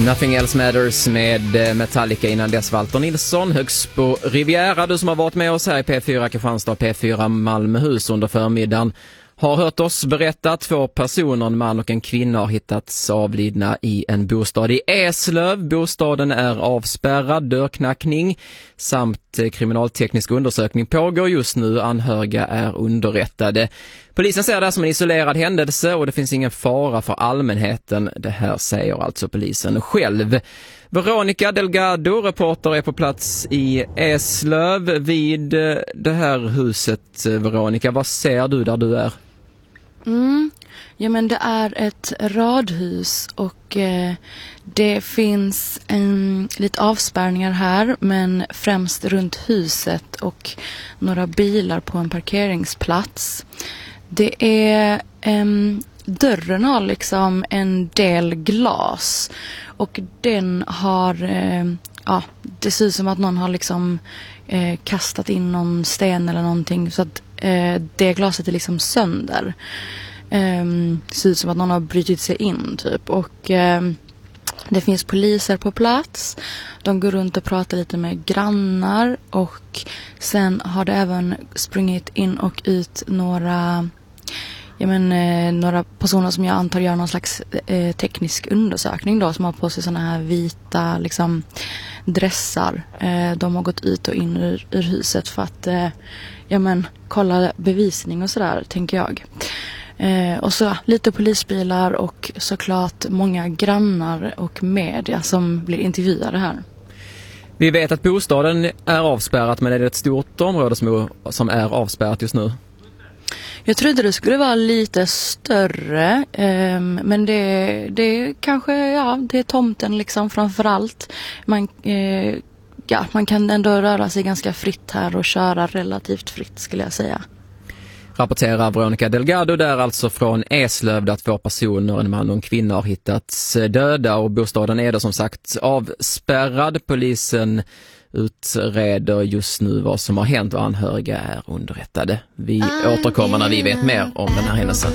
Nothing Else Matters med Metallica, innan dess Walter Nilsson. Högst på Riviera, du som har varit med oss här i P4 Kristianstad och P4 Malmöhus under förmiddagen, har hört oss berätta att 2 personer, en man och en kvinna, har hittats avlidna i en bostad i Eslöv. Bostaden är avspärrad, dörrknackning samt kriminalteknisk undersökning pågår just nu. Anhöriga är underrättade. Polisen ser det här som en isolerad händelse och det finns ingen fara för allmänheten. Det här säger alltså polisen själv. Veronica Delgado, reporter, är på plats i Eslöv vid det här huset. Veronica, vad ser du där du är? Ja, men det är ett radhus och det finns lite avspärrningar här, men främst runt huset och några bilar på en parkeringsplats. Det är dörren har liksom en del glas och den har det ser ut som att någon har liksom kastat in någon sten eller någonting, så att det glaset är liksom sönder. Ser ut som att någon har brutit sig in typ. Och det finns poliser på plats. De går runt och pratar lite med grannar. Och sen har det även sprungit in och ut några personer som jag antar gör någon slags teknisk undersökning då, som har på sig såna här vita liksom dressar. De har gått ut och in ur huset för att kolla bevisning och sådär, tänker jag. Och så lite polisbilar och såklart många grannar och media som blir intervjuade här. Vi vet att bostaden är avspärrat, men är det ett stort område som är avspärrat just nu? Jag trodde det skulle vara lite större, men det kanske, det är tomten liksom framförallt. Man kan ändå röra sig ganska fritt här och köra relativt fritt, skulle jag säga. Rapporterar Veronica Delgado där alltså från Eslöv, där 2 personer, en man och en kvinna, har hittats döda och bostaden är då som sagt avspärrad. Polisen utreder just nu vad som har hänt och anhöriga är underrättade. Vi återkommer när vi vet mer om den här händelsen.